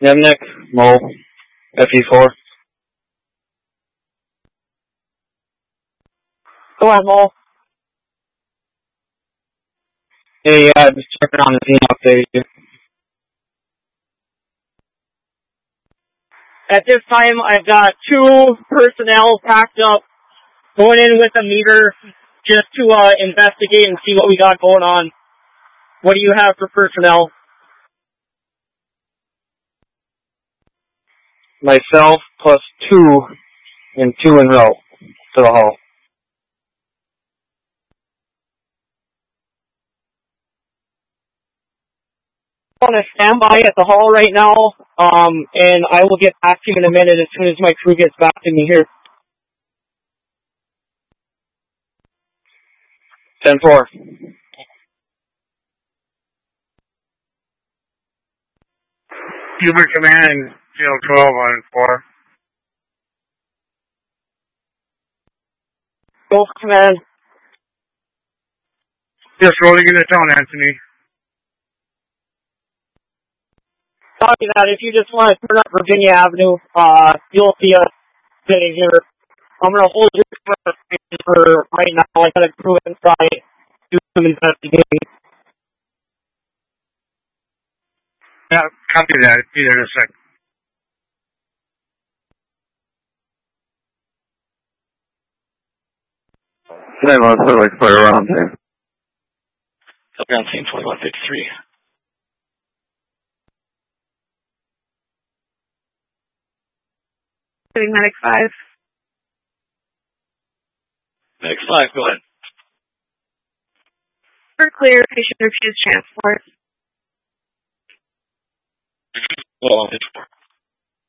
Nemnick, Mo, FE4. Go on, Mo. Hey, just checking on the team update. At this time, I've got 2 personnel packed up, going in with a meter just to investigate and see what we got going on. What do you have for personnel? Myself plus 2 and 2 in row to the hall. I'm going to stand by at the hall right now, and I will get back to you in a minute as soon as my crew gets back to me here. 10-4. Huber Command, Field 12 on 4. Go, Command. Just rolling in the zone, Anthony. Copy that. If you just want to turn up Virginia Avenue, you'll see us sitting here. I'm going to hold you for right now. I got a crew inside, do some investigating. Yeah, copy that. Be there in a sec. Then let's put like fire around there. Copy on scene 2153. Doing Medic 5. Medic 5, go ahead. For clear, patient refused transport. Well, on page 4.